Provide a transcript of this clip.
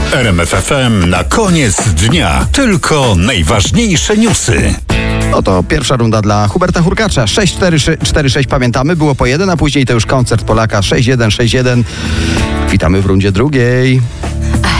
RMF FM na koniec dnia. Tylko najważniejsze newsy. Oto pierwsza runda dla Huberta Hurkacza. 6-4-6 pamiętamy, było po 1, a później to już koncert Polaka 6-1, 6-1. Witamy w rundzie drugiej.